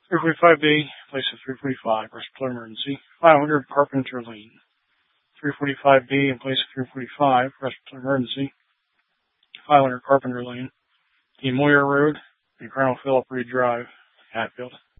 345B, place of 345, respiratory emergency. 500 Carpenter Lane. 345B, in place of 345, respiratory emergency. 500 Carpenter Lane. The Moyer Road and Colonel Philip Reed Drive, Hatfield.